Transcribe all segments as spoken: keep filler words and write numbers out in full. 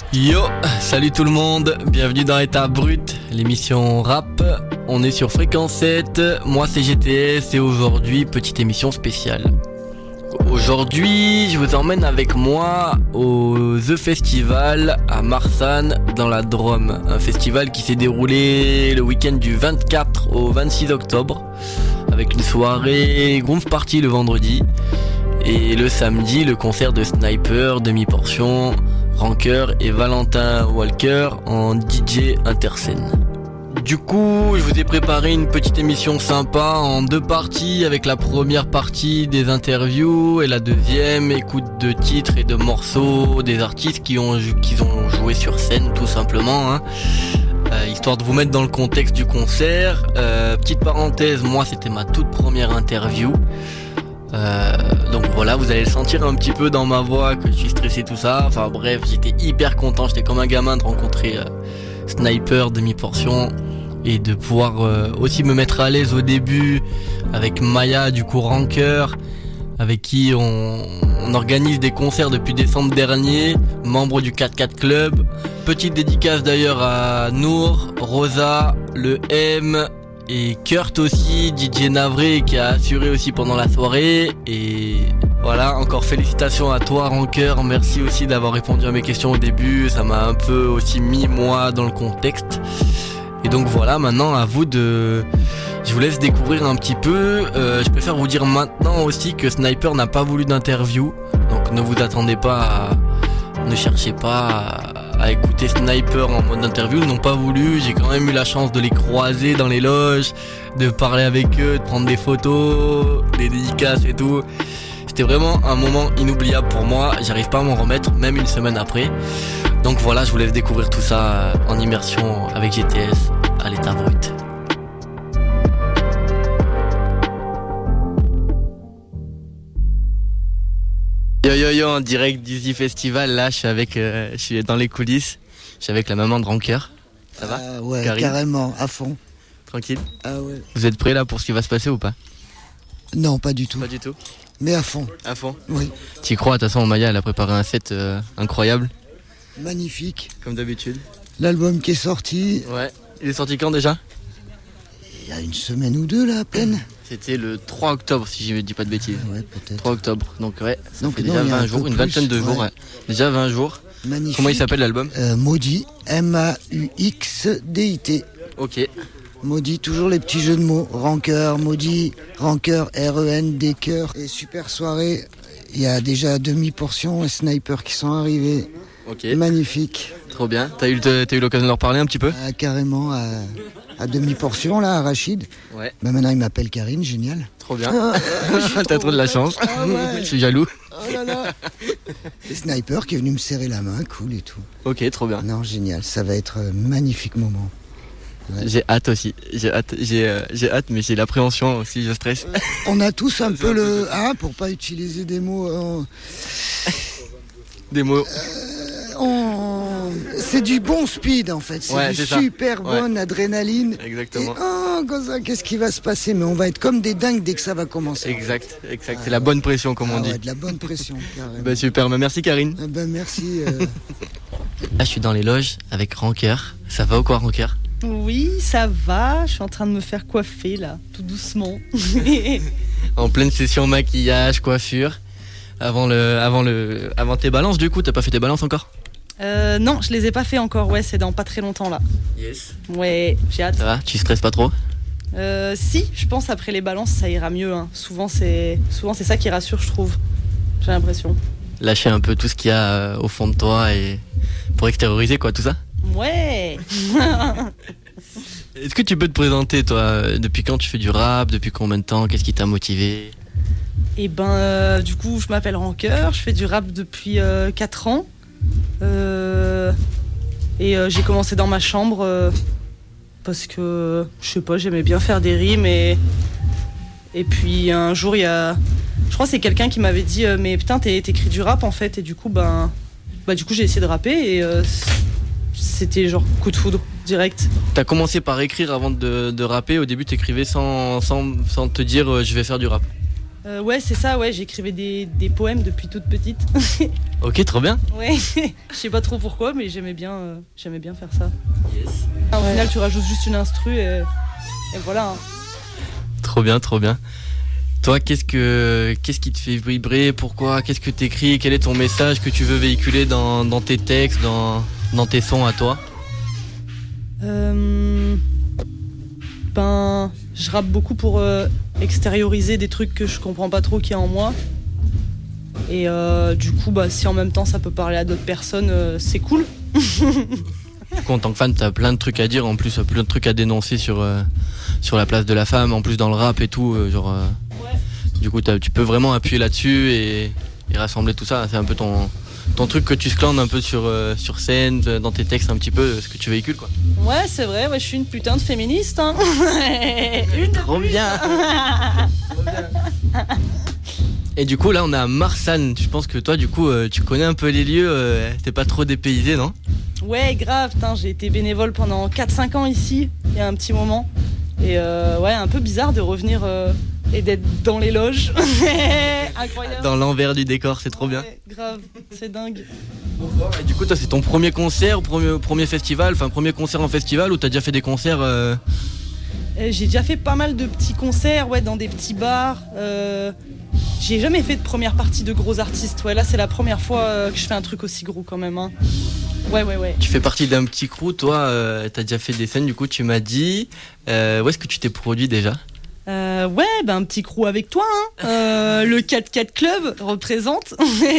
Yo, salut tout le monde, bienvenue dans État Brut, l'émission rap. On est sur Fréquence sept, moi c'est G T S et aujourd'hui, petite émission spéciale. Aujourd'hui, je vous emmène avec moi au The Festival à Marsanne dans la Drôme. Un festival qui s'est déroulé le week-end du vingt-quatre au vingt-six octobre avec une soirée Groove Party le vendredi et le samedi le concert de Sniper, Demi-Portion, Rancœur et Valentin Walker en D J interscène. Du coup, je vous ai préparé une petite émission sympa en deux parties, avec la première partie des interviews et la deuxième écoute de titres et de morceaux des artistes qui ont, qui ont joué sur scène tout simplement, hein. Euh, histoire de vous mettre dans le contexte du concert. Euh, petite parenthèse, moi c'était ma toute première interview. Euh, donc voilà, vous allez le sentir un petit peu dans ma voix que je suis stressé tout ça. Enfin bref, j'étais hyper content, j'étais comme un gamin de rencontrer euh, Sniper, Demi-Portion et de pouvoir euh, aussi me mettre à l'aise au début avec Maya du coup Rancœur, avec qui on, on organise des concerts depuis décembre dernier, membre du quatre quatre Club. Petite dédicace d'ailleurs à Nour, Rosa, le M et Kurt aussi, D J Navré qui a assuré aussi pendant la soirée. Et voilà, encore félicitations à toi Rancœur, merci aussi d'avoir répondu à mes questions au début, ça m'a un peu aussi mis moi dans le contexte. Et donc voilà, maintenant à vous de... Je vous laisse découvrir un petit peu. Euh, je préfère vous dire maintenant aussi que Sniper n'a pas voulu d'interview, donc ne vous attendez pas à... Ne cherchez pas à... à écouter Sniper en mode interview, ils n'ont pas voulu. J'ai quand même eu la chance de les croiser dans les loges, de parler avec eux, de prendre des photos, des dédicaces et tout. C'était vraiment un moment inoubliable pour moi, j'arrive pas à m'en remettre, même une semaine après. Donc voilà, je vous laisse découvrir tout ça en immersion avec G T S à l'état brut. Yo yo yo, en direct du Z Festival, là je suis avec, euh, je suis dans les coulisses, je suis avec la maman de Rancœur. Ça va euh, Ouais, Karine, carrément, à fond. Tranquille. Ah ouais. Vous êtes prêts là pour ce qui va se passer ou pas? Non, pas du tout. Pas du tout. Mais à fond. À fond. Oui. T'y crois, de toute façon Maya elle a préparé un set euh, incroyable. Magnifique. Comme d'habitude. L'album qui est sorti. Ouais. Il est sorti quand déjà? Il y a une semaine ou deux là à peine. C'était le trois octobre si je ne dis pas de bêtises. Ouais, peut-être. trois octobre, donc ouais, ça donc, fait non, déjà vingt vingt jours, une plus, vingtaine de jours, ouais. ouais. Déjà vingt jours. Magnifique. Comment il s'appelle l'album? euh, Maudit, M A U X D I T. Ok. Maudit, toujours les petits jeux de mots. Rancœur, maudit, rancœur, R E N, D cœur. Et super soirée, il y a déjà Demi-Portion et Sniper qui sont arrivés. Ok. Magnifique. Trop bien. T'as eu, t'as eu l'occasion de leur parler un petit peu? Ah, carrément à, à Demi-Portion là, à Rachid. Ouais. Bah, maintenant il m'appelle Karine, génial. Trop bien. T'as trop de la chance. Ah ouais. Je suis jaloux. Oh là là. Et Sniper qui est venu me serrer la main, cool et tout. Ok, trop bien. Non, génial, ça va être un magnifique moment. Ouais. J'ai hâte aussi. J'ai hâte, j'ai, euh, j'ai hâte, mais j'ai l'appréhension aussi, je stresse. On a tous un peu le... Hein, pour pas utiliser des mots... euh, Des mots. euh, on... C'est du bon speed en fait, c'est Ouais, du c'est ça. super bonne Ouais. adrénaline. Exactement. Et, oh, comme ça, qu'est-ce qui va se passer? Mais on va être comme des dingues dès que ça va commencer. Exact, exact. Ah, C'est la bonne pression, comme Ah on dit. ouais, de la bonne pression, carrément. Bah super, bah, merci Karine. Ah ben merci. euh, Là, je suis dans les loges avec Rancœur. Ça va ou quoi, Rancœur? Oui, ça va. Je suis en train de me faire coiffer là, tout doucement. En pleine session maquillage, coiffure. Avant le, avant le, avant tes balances, du coup, t'as pas fait tes balances encore? euh, non, je les ai pas fait encore. Ouais, c'est dans pas très longtemps là. Yes. Ouais, j'ai hâte. Ça va? Tu stresses pas trop? Euh, si, je pense après les balances, ça ira mieux. Hein. Souvent, c'est, souvent c'est ça qui rassure, je trouve. J'ai l'impression. Lâcher un peu tout ce qu'il y a euh, au fond de toi et pour extérioriser quoi, tout ça. Ouais. Est-ce que tu peux te présenter toi? euh, Depuis quand tu fais du rap? Depuis combien de temps? Qu'est-ce qui t'a motivé? Et ben, euh, du coup, je m'appelle Rancœur. Je fais du rap depuis euh, quatre ans. Euh, et euh, j'ai commencé dans ma chambre euh, parce que je sais pas, j'aimais bien faire des rimes et et puis un jour il y a, je crois que c'est quelqu'un qui m'avait dit euh, mais putain t'é- t'écris du rap en fait, et du coup ben bah du coup j'ai essayé de rapper et euh, c'était genre coup de foudre direct. T'as commencé par écrire avant de, de rapper. Au début t'écrivais sans, sans, sans te dire euh, je vais faire du rap. Euh, ouais, c'est ça, ouais, j'écrivais des, des poèmes depuis toute petite. Ok, trop bien. Ouais, je sais pas trop pourquoi, mais j'aimais bien, euh, j'aimais bien faire ça. Yes. Au Ouais. final, tu rajoutes juste une instru et, et voilà. Hein. Trop bien, trop bien. Toi, qu'est-ce que qu'est-ce qui te fait vibrer? Pourquoi? Qu'est-ce que t'écris? Quel est ton message que tu veux véhiculer dans, dans tes textes, dans, dans tes sons à toi? Euh, ben, je rappe beaucoup pour euh, extérioriser des trucs que je comprends pas trop qu'il y a en moi. Et euh, du coup, bah, si en même temps ça peut parler à d'autres personnes, euh, c'est cool. Du coup, en tant que fan, t'as plein de trucs à dire, en plus, plein de trucs à dénoncer sur, euh, sur la place de la femme, en plus dans le rap et tout. euh, genre, euh, Ouais. Du coup, t'as- tu peux vraiment appuyer là-dessus et, et rassembler tout ça. C'est un peu ton, ton truc que tu sclandes un peu sur, euh, sur scène, euh, dans tes textes, un petit peu, euh, ce que tu véhicules, quoi. Ouais, c'est vrai, ouais, je suis une putain de féministe. Hein. Une de Trop plus. bien. Et du coup, là, on est à Marsanne. Je pense que toi, du coup, euh, tu connais un peu les lieux. euh, T'es pas trop dépaysé, non? Ouais, grave, putain, j'ai été bénévole pendant quatre cinq ans ici, il y a un petit moment. Et euh, ouais, un peu bizarre de revenir euh, et d'être dans les loges. Incroyable. Dans l'envers du décor, c'est trop bien. Ouais, grave, c'est dingue. Et du coup, toi, c'est ton premier concert, premier, premier festival, enfin, premier concert en festival, ou t'as déjà fait des concerts euh, Et j'ai déjà fait pas mal de petits concerts, ouais, dans des petits bars. Euh, j'ai jamais fait de première partie de gros artistes. Ouais, là, c'est la première fois euh, que je fais un truc aussi gros quand même. Hein. Ouais, ouais, ouais. Tu fais partie d'un petit crew, toi, euh, t'as déjà fait des scènes, du coup, tu m'as dit. Euh, où est-ce que tu t'es produit déjà? Euh, ouais, ben un petit crew avec toi. Hein. Euh, le quatre quatre Club représente.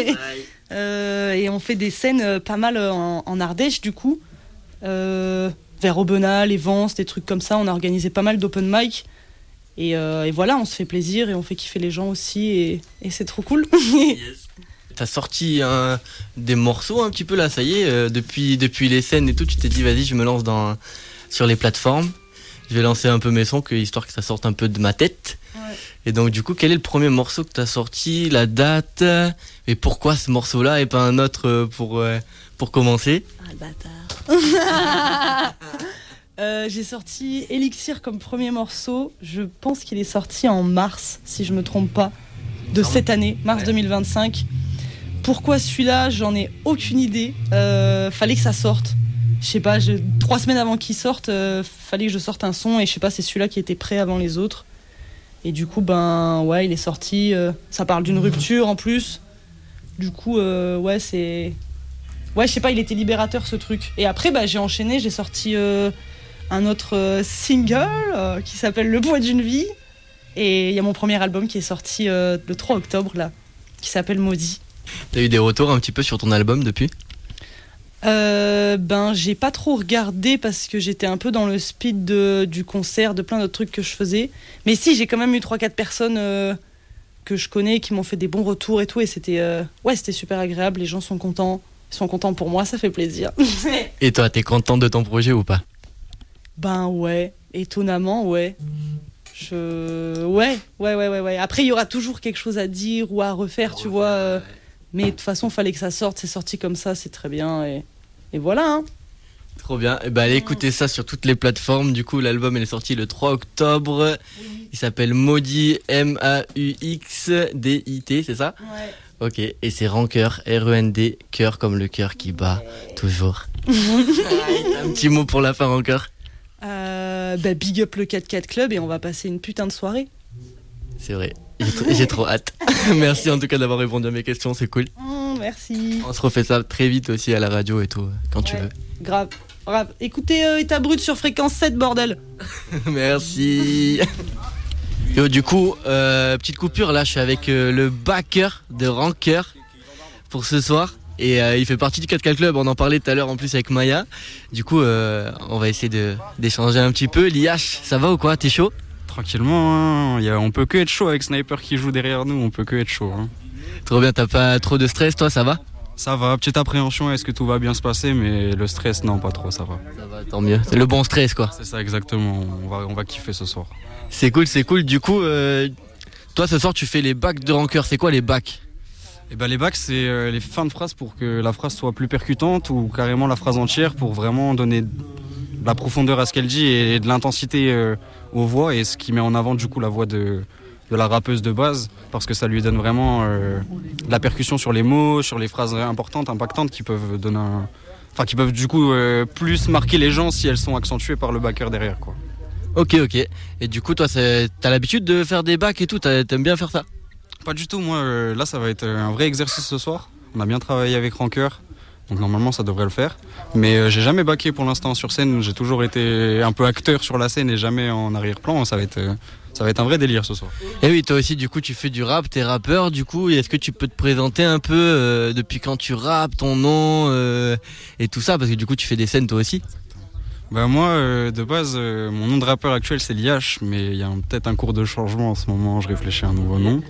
Euh, et on fait des scènes euh, pas mal euh, en, en Ardèche, du coup. Euh, vers Aubenas, les Vence, des trucs comme ça. On a organisé pas mal d'open mic. Et, euh, et voilà, on se fait plaisir et on fait kiffer les gens aussi. Et, et c'est trop cool. T'as sorti un, des morceaux un petit peu là, ça y est, euh, depuis, depuis les scènes et tout, tu t'es dit vas-y, je me lance dans, sur les plateformes. Je vais lancer un peu mes sons, que, histoire que ça sorte un peu de ma tête. Ouais. Et donc du coup, quel est le premier morceau que t'as sorti, la date, et pourquoi ce morceau-là et pas un autre euh, pour, euh, pour commencer? Ah, le bâtard. euh, j'ai sorti Elixir comme premier morceau. Je pense qu'il est sorti en mars, si je me trompe pas, de cette année, mars Ouais. deux mille vingt-cinq. Pourquoi celui-là, j'en ai aucune idée. Euh, fallait que ça sorte. Je sais pas, je, trois semaines avant qu'il sorte, euh, fallait que je sorte un son et je sais pas, c'est celui-là qui était prêt avant les autres. Et du coup, ben ouais, il est sorti. Euh, ça parle d'une rupture en plus. Du coup, euh, ouais, c'est. Ouais, je sais pas, il était libérateur ce truc. Et après, bah, j'ai enchaîné, j'ai sorti euh, un autre euh, single euh, qui s'appelle Le poids d'une vie. Et il y a mon premier album qui est sorti euh, le trois octobre, là, qui s'appelle Maudit. T'as eu des retours un petit peu sur ton album depuis? Euh, ben, j'ai pas trop regardé parce que j'étais un peu dans le speed de, du concert, de plein d'autres trucs que je faisais. Mais si, j'ai quand même eu trois quatre personnes euh, que je connais qui m'ont fait des bons retours et tout. Et c'était euh, ouais, c'était super agréable. Les gens sont contents. Ils sont contents pour moi, ça fait plaisir. Et toi, t'es contente de ton projet ou pas? Ben ouais, étonnamment, ouais. Je... Ouais, ouais, ouais, ouais, ouais. Après, il y aura toujours quelque chose à dire ou à refaire, tu vois. euh, Mais de toute façon, fallait que ça sorte. C'est sorti comme ça, c'est très bien. Et, et voilà, hein. Trop bien. Et bah allez écouter ça sur toutes les plateformes. Du coup, l'album il est sorti le trois octobre. Il s'appelle Maudit, M A U X D I T, c'est ça? Ouais. Ok. Et c'est Rancœur, R E N D, cœur comme le cœur qui bat toujours. Un petit mot pour la fin, Rancœur. Euh, bah, big up le quatre quatre Club et on va passer une putain de soirée. C'est vrai. J'ai tr- J'ai trop hâte. Merci en tout cas d'avoir répondu à mes questions, c'est cool. Mmh, merci. On se refait ça très vite aussi à la radio et tout, quand tu Ouais. veux. Grave, grave. Écoutez euh, État Brut sur fréquence sept, bordel. Merci. Yo, du coup, euh, petite coupure, là je suis avec euh, le backer de Rancœur pour ce soir. Et euh, il fait partie du quatre quatre Club, on en parlait tout à l'heure en plus avec Maya. Du coup, euh, on va essayer de, d'échanger un petit peu. L'I H, ça va ou quoi? T'es chaud? Tranquillement, hein. Y a, on peut que être chaud avec Sniper qui joue derrière nous, on peut que être chaud. Hein. Trop bien, t'as pas trop de stress, toi, ça va? Ça va, petite appréhension, est-ce que tout va bien se passer, mais le stress, non, pas trop, ça va. Ça va, tant mieux. C'est le bon stress, quoi. C'est ça exactement, on va, on va kiffer ce soir. C'est cool, c'est cool. Du coup, euh, toi, ce soir, tu fais les bacs de Rancœur. C'est quoi les bacs? Et ben les bacs, c'est euh, les fins de phrase pour que la phrase soit plus percutante ou carrément la phrase entière pour vraiment donner de la profondeur à ce qu'elle dit et de l'intensité euh, aux voix et ce qui met en avant du coup la voix de, de la rappeuse de base, parce que ça lui donne vraiment euh, de la percussion sur les mots, sur les phrases importantes, impactantes, qui peuvent donner un... Enfin, qui peuvent du coup euh, plus marquer les gens si elles sont accentuées par le backer derrière, quoi. Ok, ok. Et du coup, toi, c'est... t'as l'habitude de faire des bacs et tout, t'aimes bien faire ça? Pas du tout, moi, euh, là, ça va être un vrai exercice ce soir. On a bien travaillé avec Rancœur, donc normalement, ça devrait le faire. Mais euh, j'ai jamais backé pour l'instant sur scène, j'ai toujours été un peu acteur sur la scène et jamais en arrière-plan. Ça va être, euh, ça va être un vrai délire ce soir. Et oui, toi aussi, du coup, tu fais du rap, t'es rappeur, du coup, est-ce que tu peux te présenter un peu euh, depuis quand tu rappes, ton nom euh, et tout ça, parce que du coup, tu fais des scènes toi aussi? Bah moi, euh, de base, euh, mon nom de rappeur actuel, c'est Liash, mais il y a un, peut-être un cours de changement en ce moment, je réfléchis à un nouveau nom.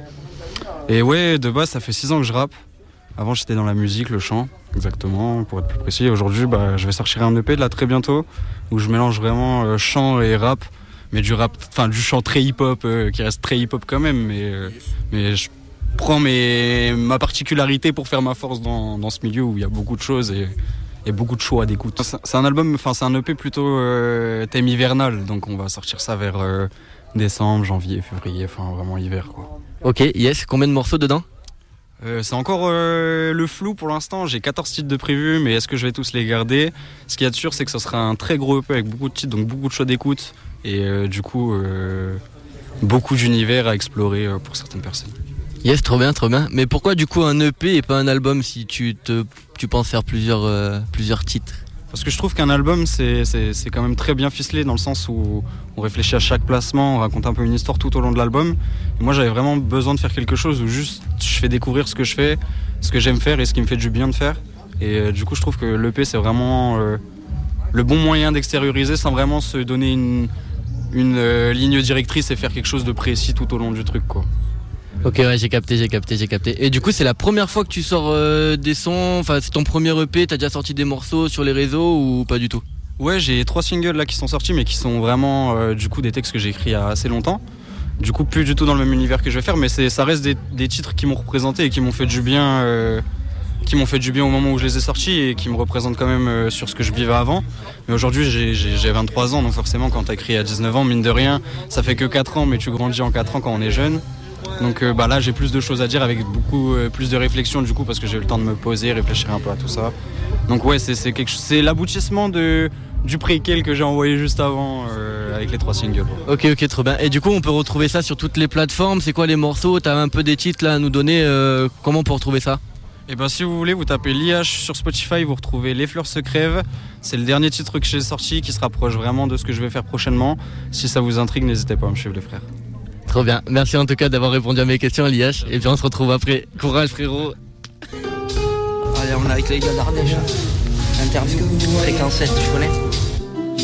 Et ouais, de base, ça fait six ans que je rappe. Avant, j'étais dans la musique, le chant, exactement, pour être plus précis. Aujourd'hui, bah, je vais sortir un E P là très bientôt, où je mélange vraiment euh, chant et rap, mais du rap, enfin du chant très hip-hop, euh, qui reste très hip-hop quand même, mais, euh, mais je prends mes, ma particularité pour faire ma force dans, dans ce milieu où il y a beaucoup de choses et, et beaucoup de choix d'écoute. C'est un album, enfin c'est un E P plutôt euh, thème hivernal, donc on va sortir ça vers euh, décembre, janvier, février, enfin vraiment hiver, quoi. Ok, yes, combien de morceaux dedans? Euh, c'est encore euh, le flou pour l'instant, j'ai quatorze titres de prévus, mais est-ce que je vais tous les garder? Ce qu'il y a de sûr, c'est que ce sera un très gros E P avec beaucoup de titres, donc beaucoup de choix d'écoute et euh, du coup euh, beaucoup d'univers à explorer euh, pour certaines personnes. Yes, trop bien, trop bien. Mais pourquoi du coup un E P et pas un album si tu, te, tu penses faire plusieurs, euh, plusieurs titres? Parce que je trouve qu'un album, c'est, c'est, c'est quand même très bien ficelé dans le sens où on réfléchit à chaque placement, on raconte un peu une histoire tout au long de l'album. Et moi, j'avais vraiment besoin de faire quelque chose où juste je fais découvrir ce que je fais, ce que j'aime faire et ce qui me fait du bien de faire. Et euh, du coup, je trouve que l'E P, c'est vraiment euh, le bon moyen d'extérioriser sans vraiment se donner une, une euh, ligne directrice et faire quelque chose de précis tout au long du truc, quoi. Ok, ouais, j'ai capté, j'ai capté, j'ai capté. Et du coup, c'est la première fois que tu sors euh, des sons, enfin c'est ton premier E P, t'as déjà sorti des morceaux sur les réseaux ou pas du tout? Ouais, j'ai trois singles là qui sont sortis, mais qui sont vraiment euh, du coup des textes que j'ai écrits il y a assez longtemps. Du coup, plus du tout dans le même univers que je vais faire, mais c'est, ça reste des, des titres qui m'ont représenté et qui m'ont fait du bien, euh, qui m'ont fait du bien au moment où je les ai sortis et qui me représentent quand même euh, sur ce que je vivais avant. Mais aujourd'hui, j'ai, j'ai, j'ai vingt-trois ans, donc forcément, quand t'as écrit à dix-neuf ans, mine de rien, ça fait que quatre ans, mais tu grandis en quatre ans quand on est jeune. Donc euh, bah là j'ai plus de choses à dire avec beaucoup euh, plus de réflexion du coup parce que j'ai eu le temps de me poser, réfléchir un peu à tout ça. Donc ouais c'est, c'est, quelque, c'est l'aboutissement de, du préquel que j'ai envoyé juste avant euh, avec les trois singles. Ok ok trop bien. Et du coup on peut retrouver ça sur toutes les plateformes, c'est quoi les morceaux? T'as un peu des titres là à nous donner, euh, comment on peut retrouver ça? Et ben si vous voulez vous tapez l'I H sur Spotify, vous retrouvez Les Fleurs se crèvent. C'est le dernier titre que j'ai sorti qui se rapproche vraiment de ce que je vais faire prochainement. Si ça vous intrigue n'hésitez pas à me suivre les frères. Trop bien, merci en tout cas d'avoir répondu à mes questions L'I H et puis on se retrouve après. Courage frérot. Allez on est avec les gars d'Ardèche. Interview, fréquence sept, tu connais?